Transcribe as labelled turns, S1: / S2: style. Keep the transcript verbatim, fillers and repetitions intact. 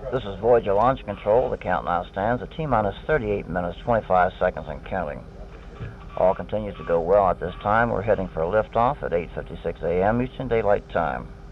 S1: This is Voyager Launch Control. The count now stands at T-minus thirty-eight minutes, twenty-five seconds and counting. All continues to go well at this time. We're heading for liftoff at eight fifty-six a m Eastern Daylight Time.